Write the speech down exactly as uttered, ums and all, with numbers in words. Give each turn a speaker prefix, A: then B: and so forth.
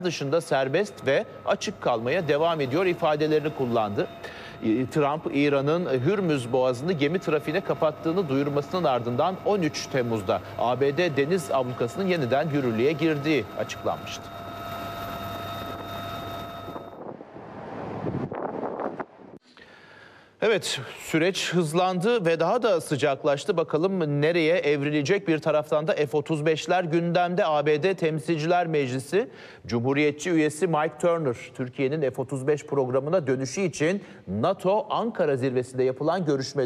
A: dışında serbest ve açık kalmaya devam ediyor ifadelerini kullandı. Trump, İran'ın Hürmüz Boğazı'nı gemi trafiğine kapattığını duyurmasının ardından on üç Temmuz'da A B D deniz ablukasının yeniden yürürlüğe girdiği açıklanmıştı. Evet, süreç hızlandı ve daha da sıcaklaştı. Bakalım nereye evrilecek? Bir taraftan da F otuz beşler gündemde. A B D Temsilciler Meclisi Cumhuriyetçi üyesi Mike Turner, Türkiye'nin F otuz beş programına dönüşü için NATO Ankara zirvesinde yapılan görüşmeleri